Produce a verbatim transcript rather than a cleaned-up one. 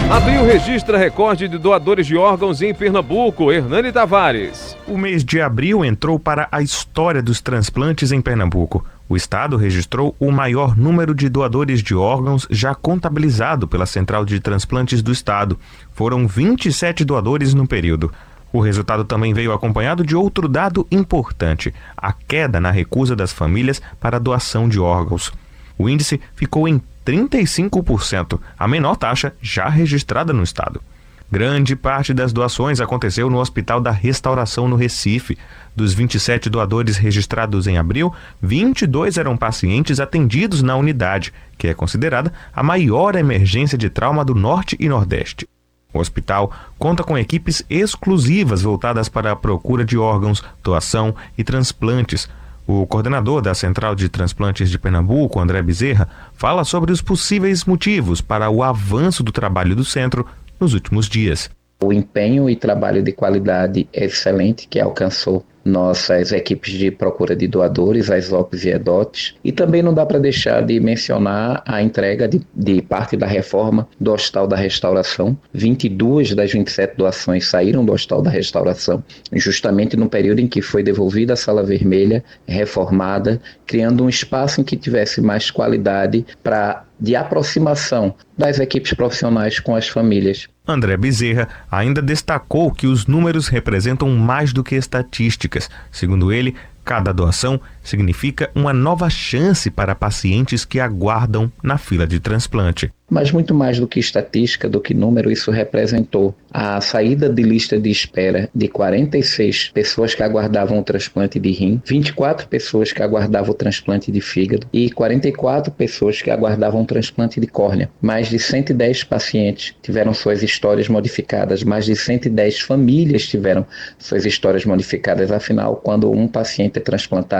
Abril registra recorde de doadores de órgãos em Pernambuco. Hernani Tavares. O mês de abril entrou para a história dos transplantes em Pernambuco. O estado registrou o maior número de doadores de órgãos já contabilizado pela Central de Transplantes do estado. Foram vinte e sete doadores no período. O resultado também veio acompanhado de outro dado importante: a queda na recusa das famílias para a doação de órgãos. O índice ficou em trinta e cinco por cento, a menor taxa já registrada no estado. Grande parte das doações aconteceu no Hospital da Restauração, no Recife. Dos vinte e sete doadores registrados em abril, vinte e dois eram pacientes atendidos na unidade, que é considerada a maior emergência de trauma do Norte e Nordeste. O hospital conta com equipes exclusivas voltadas para a procura de órgãos, doação e transplantes. O coordenador da Central de Transplantes de Pernambuco, André Bezerra, fala sobre os possíveis motivos para o avanço do trabalho do centro nos últimos dias. O empenho e trabalho de qualidade excelente que alcançou nossas equipes de procura de doadores, as O Ps e EDOTs, e também não dá para deixar de mencionar a entrega de, de parte da reforma do Hospital da Restauração. vinte e duas das vinte e sete doações saíram do Hospital da Restauração, justamente no período em que foi devolvida a Sala Vermelha, reformada, criando um espaço em que tivesse mais qualidade para de aproximação das equipes profissionais com as famílias. André Bezerra ainda destacou que os números representam mais do que estatísticas. Segundo ele, cada doação significa uma nova chance para pacientes que aguardam na fila de transplante. Mas muito mais do que estatística, do que número, isso representou a saída de lista de espera de quarenta e seis pessoas que aguardavam o transplante de rim, vinte e quatro pessoas que aguardavam o transplante de fígado e quarenta e quatro pessoas que aguardavam o transplante de córnea. Mais de cento e dez pacientes tiveram suas histórias modificadas, mais de cento e dez famílias tiveram suas histórias modificadas. Afinal, quando um paciente é transplantado,